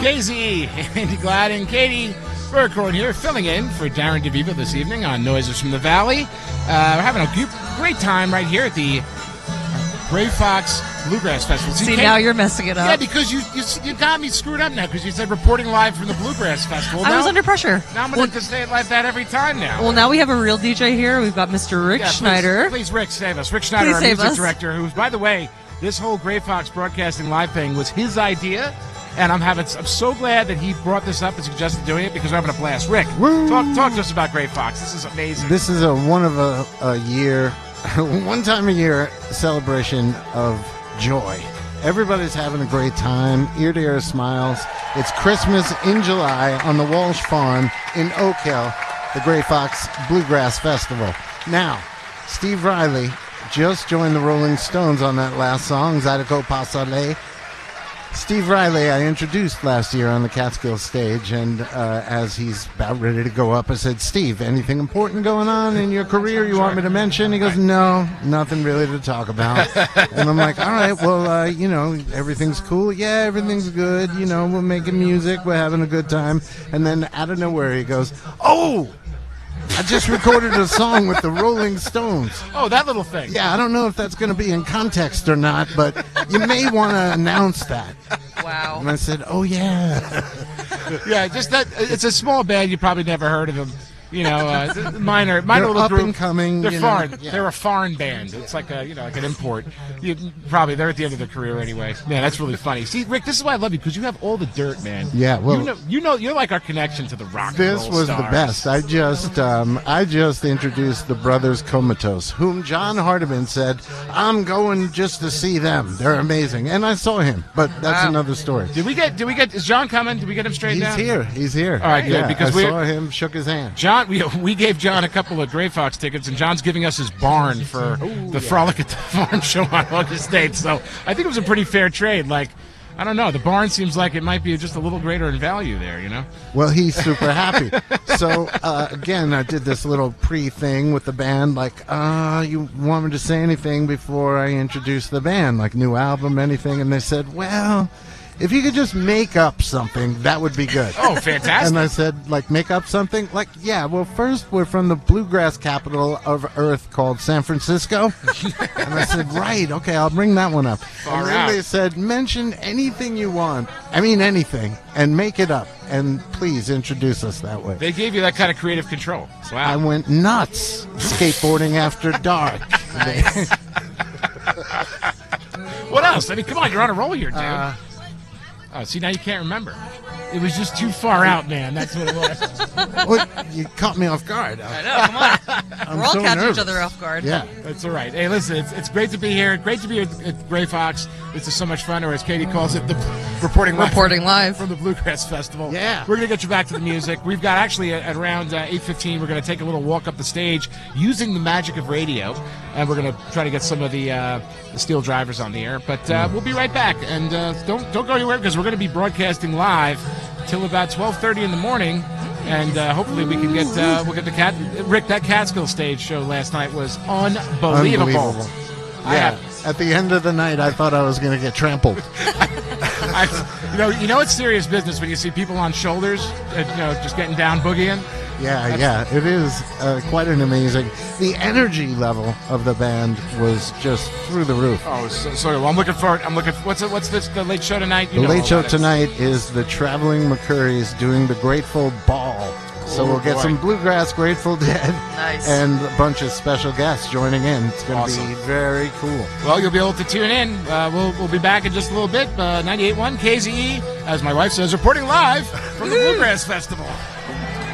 KZ, Andy Glad, and Katie Burkhorn here, filling in for Darren DeVivo this evening on Noises from the Valley. We're having a great time right here at the Gray Fox Bluegrass Festival. See, now you're messing it up. Yeah, because you got me screwed up now because you said reporting live from the Bluegrass Festival. I was under pressure. Now I'm going to say it like that every time now. Well, now we have a real DJ here. We've got Mr. Rick Schneider. Please, Rick, save us. Rick Schneider, our music director, who's, by the way, this whole Gray Fox Broadcasting Live thing was his idea. And I'm so glad that he brought this up and suggested doing it because we're having a blast. Rick, talk to us about Gray Fox. This is amazing. This is a year, one time a year celebration of joy. Everybody's having a great time, ear-to-ear smiles. It's Christmas in July on the Walsh Farm in Oak Hill, the Gray Fox Bluegrass Festival. Now, Steve Riley just joined the Rolling Stones on that last song, Zydeco Pasale. Steve Riley, I introduced last year on the Catskill stage, and as he's about ready to go up, I said, Steve, anything important going on in your career you want me to mention? He goes, no, nothing really to talk about. And I'm like, all right, well, everything's cool. Yeah, everything's good. We're making music. We're having a good time. And then out of nowhere, he goes, oh! I just recorded a song with the Rolling Stones. Oh, that little thing. Yeah, I don't know if that's going to be in context or not, but you may want to announce that. Wow. And I said, oh, yeah. Yeah, just that. It's a small band. You probably never heard of them. Minor they're little up group. And coming. They're foreign. Yeah. They're a foreign band. It's like like an import. Probably they're at the end of their career anyway. Man, that's really funny. See, Rick, this is why I love you because you have all the dirt, man. Yeah, well, you're like our connection to the rock. This and roll was stars. the best. I just introduced the Brothers Comatose, whom John Hardiman said I'm going just to see them. They're amazing, and I saw him, but that's another story. Did we get? Is John coming? Did we get him straightened out? He's here. All right, good. Yeah, because I saw him, shook his hand. John, we gave John a couple of Gray Fox tickets, and John's giving us his barn for the Frolic at the Farm show on August 8th. So I think it was a pretty fair trade. Like, I don't know. The barn seems like it might be just a little greater in value there, Well, he's super happy. So, again, I did this little pre-thing with the band, like, you want me to say anything before I introduce the band, like new album, anything? And they said, well, if you could just make up something, that would be good. Oh, fantastic. And I said, make up something? Like, yeah, well, first, we're from the bluegrass capital of Earth called San Francisco. And I said, right, okay, I'll bring that one up. And then they said, mention anything you want. I mean anything. And make it up. And please introduce us that way. They gave you that kind of creative control. Wow. I went nuts skateboarding after dark. Nice. What else? I mean, come on, you're on a roll here, dude. Oh, see, now you can't remember. It was just too far out, man. That's what it was. Well, you caught me off guard. I know, come on. We're all catching each other off guard. Yeah. That's all right. Hey, listen, it's great to be here. Great to be at Gray Fox. This is so much fun, or as Katie calls it, the reporting live from the Bluegrass Festival. Yeah. We're going to get you back to the music. We've got actually at around 8:15, we're going to take a little walk up the stage using the magic of radio, and we're going to try to get some of the Steel Drivers on the air. But we'll be right back, and don't go anywhere because we're going to be broadcasting live till about 12:30 in the morning, and hopefully we can get we'll get the Rick. That Catskill stage show last night was unbelievable. Yeah. At the end of the night, I thought I was going to get trampled. It's serious business when you see people on shoulders, just getting down boogieing. Yeah, it is quite an amazing. The energy level of the band was just through the roof. Oh, so I'm looking forward. What's this? The late show tonight? The late show tonight is the Traveling McCurries doing the Grateful Ball. So we'll get some bluegrass Grateful Dead and a bunch of special guests joining in. It's going to be very cool. Well, you'll be able to tune in. We'll be back in just a little bit. 98.1 KZE, as my wife says, reporting live from the Bluegrass Festival.